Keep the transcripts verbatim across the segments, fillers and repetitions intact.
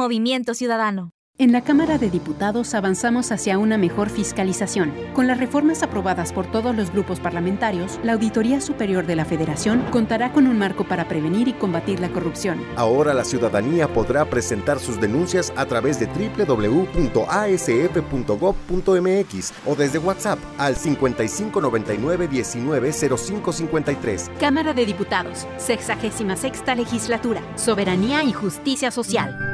Movimiento Ciudadano. En la Cámara de Diputados avanzamos hacia una mejor fiscalización. Con las reformas aprobadas por todos los grupos parlamentarios, la Auditoría Superior de la Federación contará con un marco para prevenir y combatir la corrupción. Ahora la ciudadanía podrá presentar sus denuncias a través de doble u doble u doble u punto a s f punto gob punto m x o desde WhatsApp al cincuenta y cinco noventa y nueve diecinueve cero cinco cincuenta y tres. Cámara de Diputados, sexagésima sexta Legislatura, Soberanía y Justicia Social.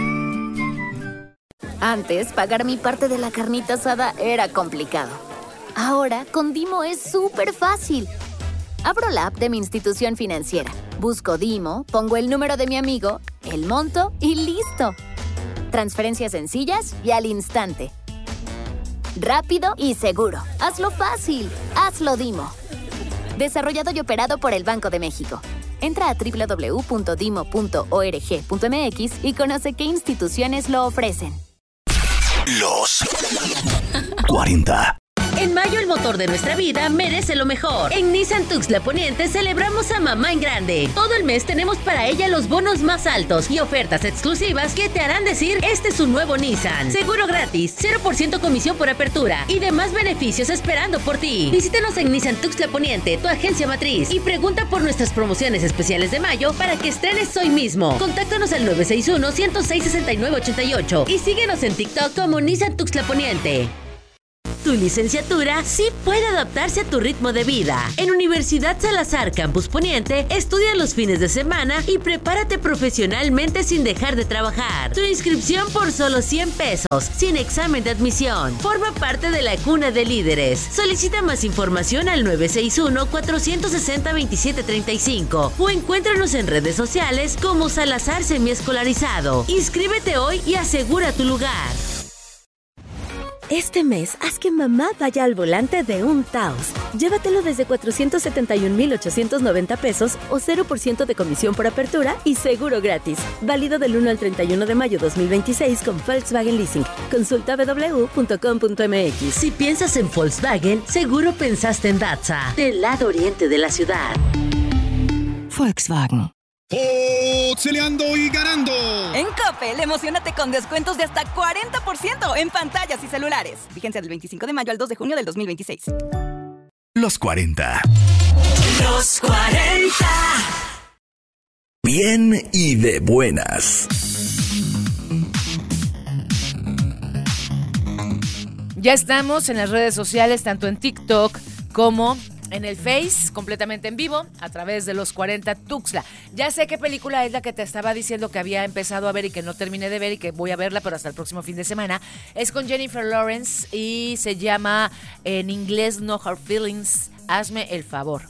Antes, pagar mi parte de la carnita asada era complicado. Ahora, con Dimo es súper fácil. Abro la app de mi institución financiera, busco Dimo, pongo el número de mi amigo, el monto y ¡listo! Transferencias sencillas y al instante. Rápido y seguro. Hazlo fácil. Hazlo Dimo. Desarrollado y operado por el Banco de México. Entra a doble u doble u doble u punto dimo punto org punto m x y conoce qué instituciones lo ofrecen. Los cuarenta. En mayo el motor de nuestra vida merece lo mejor. En Nissan Tuxtla Poniente celebramos a mamá en grande. Todo el mes tenemos para ella los bonos más altos y ofertas exclusivas que te harán decir este es un nuevo Nissan. Seguro gratis, cero por ciento comisión por apertura y demás beneficios esperando por ti. Visítanos en Nissan Tuxtla Poniente, tu agencia matriz, y pregunta por nuestras promociones especiales de mayo para que estrenes hoy mismo. Contáctanos al nueve seis uno, ciento seis, sesenta y nueve ochenta y ocho y síguenos en TikTok como Nissan Tuxtla Poniente. Tu licenciatura sí puede adaptarse a tu ritmo de vida. En Universidad Salazar Campus Poniente, estudia los fines de semana y prepárate profesionalmente sin dejar de trabajar. Tu inscripción por solo cien pesos, sin examen de admisión. Forma parte de la cuna de líderes. Solicita más información al nueve seis uno, cuatro seis cero, dos siete tres cinco o encuéntranos en redes sociales como Salazar Semiescolarizado. Inscríbete hoy y asegura tu lugar. Este mes, haz que mamá vaya al volante de un Taos. Llévatelo desde cuatrocientos setenta y un mil ochocientos noventa pesos o cero por ciento de comisión por apertura y seguro gratis. Válido del uno al treinta y uno de mayo dos mil veintiséis con Volkswagen Leasing. Consulta doble u doble u doble u punto com punto m x. Si piensas en Volkswagen, seguro pensaste en Datsa, del lado oriente de la ciudad. Volkswagen. ¡Peleando y ganando! En Coppel, emocionate con descuentos de hasta cuarenta por ciento en pantallas y celulares. Vigencia del veinticinco de mayo al dos de junio del dos mil veintiséis. Los cuarenta. Los cuarenta. Bien y de buenas. Ya estamos en las redes sociales, tanto en TikTok como en el Face, completamente en vivo, a través de Los cuarenta Tuxtla. Ya sé qué película es la que te estaba diciendo que había empezado a ver y que no terminé de ver y que voy a verla, pero hasta el próximo fin de semana. Es con Jennifer Lawrence y se llama en inglés No Hard Feelings, Hazme el favor.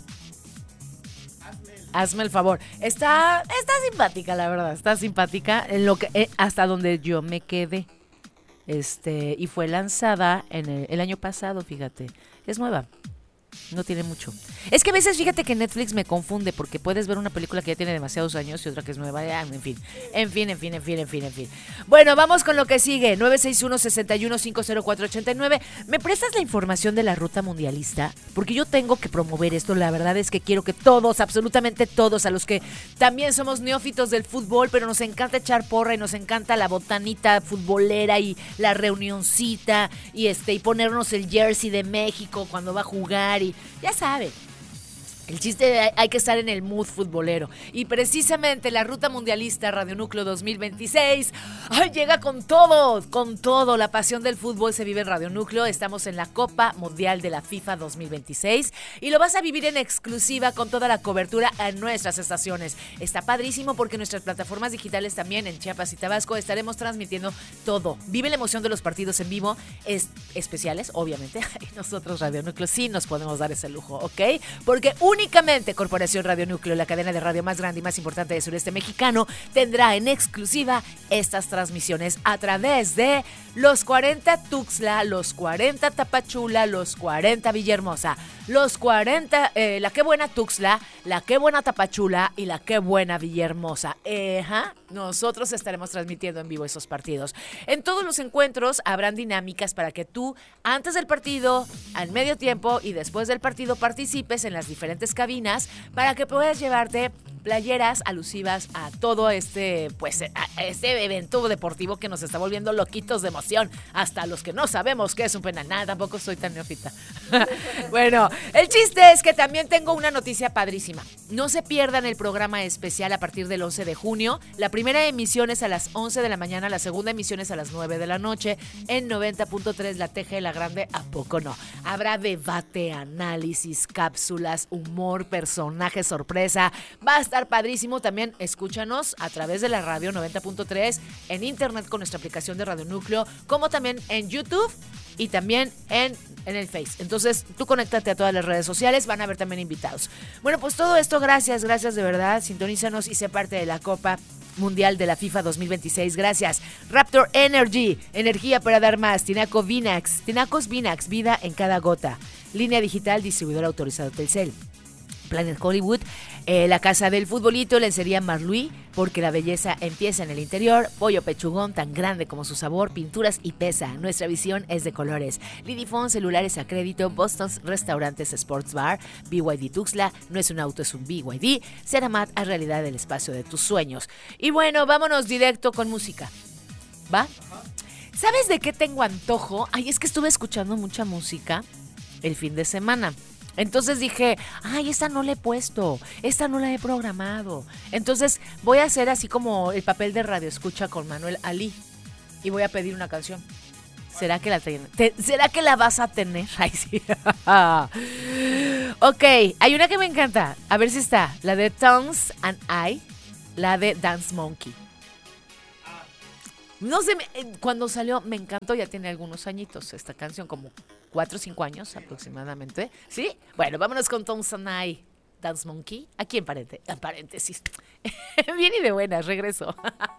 Hazme el favor. Está, está simpática, la verdad, está simpática en lo que, eh, hasta donde yo me quedé. Este, y fue lanzada en el, el año pasado, fíjate. Es nueva. No tiene mucho. Es que a veces fíjate que Netflix me confunde porque puedes ver una película que ya tiene demasiados años y otra que es nueva. Ya, en fin, en fin, en fin, en fin, en fin, en fin. Bueno, vamos con lo que sigue. nueve seis uno, seis uno, cinco cero cuatro ocho nueve. ¿Me prestas la información de la ruta mundialista? Porque yo tengo que promover esto. La verdad es que quiero que todos, absolutamente todos, a los que también somos neófitos del fútbol, pero nos encanta echar porra y nos encanta la botanita futbolera y la reunioncita y este y ponernos el jersey de México cuando va a jugar y ya sabe. El chiste de hay que estar en el mood futbolero. Y precisamente la Ruta Mundialista Radio Núcleo dos mil veintiséis ¡ay, llega con todo! Con todo. La pasión del fútbol se vive en Radio Núcleo. Estamos en la Copa Mundial de la FIFA dos mil veintiséis y lo vas a vivir en exclusiva con toda la cobertura en nuestras estaciones. Está padrísimo porque en nuestras plataformas digitales también en Chiapas y Tabasco estaremos transmitiendo todo. Vive la emoción de los partidos en vivo, es, especiales, obviamente. Y nosotros Radio Núcleo sí nos podemos dar ese lujo, ¿ok? Porque un Únicamente Corporación Radio Núcleo, la cadena de radio más grande y más importante del sureste mexicano, tendrá en exclusiva estas transmisiones a través de Los cuarenta Tuxtla, Los cuarenta Tapachula, Los cuarenta Villahermosa, Los cuarenta, eh, la Qué Buena Tuxtla, la Qué Buena Tapachula y la Qué Buena Villahermosa. Eja, nosotros estaremos transmitiendo en vivo esos partidos. En todos los encuentros habrán dinámicas para que tú, antes del partido, al medio tiempo y después del partido participes en las diferentes cabinas para que puedas llevarte playeras alusivas a todo este, pues, a este evento deportivo que nos está volviendo loquitos de emoción. Hasta los que no sabemos qué es un penal. Nada, tampoco soy tan neófita. Bueno, el chiste es que también tengo una noticia padrísima. No se pierdan el programa especial a partir del once de junio. La primera emisión es a las once de la mañana, la segunda emisión es a las nueve de la noche en noventa punto tres La Teja de la Grande. ¿A poco no? Habrá debate, análisis, cápsulas, humor, personajes, sorpresa. Va a estar padrísimo. También escúchanos a través de la radio noventa punto tres, en internet con nuestra aplicación de Radio Núcleo, como también en YouTube y también en, en el Face. Entonces, tú conéctate a todas las redes sociales, van a haber también invitados. Bueno, pues todo esto, gracias, gracias de verdad. Sintonízanos y sé parte de la Copa Mundial de la FIFA dos mil veintiséis. Gracias. Raptor Energy, energía para dar más. Tinaco Vinax, Tinacos Vinax, vida en cada gota. Línea digital, distribuidor autorizado Telcel. Planet Hollywood, eh, la casa del futbolito, lencería Marluí, porque la belleza empieza en el interior. Pollo Pechugón, tan grande como su sabor, pinturas y pesa. Nuestra visión es de colores. Lidifón, celulares a crédito. Boston's Restaurantes Sports Bar. B Y D Tuxtla, no es un auto, es un B Y D. Ceramat, a realidad el espacio de tus sueños. Y bueno, vámonos directo con música. ¿Va? ¿Sabes de qué tengo antojo? Ay, es que estuve escuchando mucha música el fin de semana. Entonces dije, ay, esta no la he puesto, esta no la he programado. Entonces voy a hacer así como el papel de radio escucha con Manuel Ali y voy a pedir una canción. ¿Será que la ten- te- ¿Será que la vas a tener? Ay, sí. Ok, hay una que me encanta. A ver si está. La de Tongues and I, la de Dance Monkey. No sé, cuando salió me encantó, ya tiene algunos añitos esta canción, como cuatro o cinco años aproximadamente. ¿Sí? Bueno, vámonos con Tongues and I, Dance Monkey, aquí en, parente- en paréntesis. Bien y de buenas, regreso.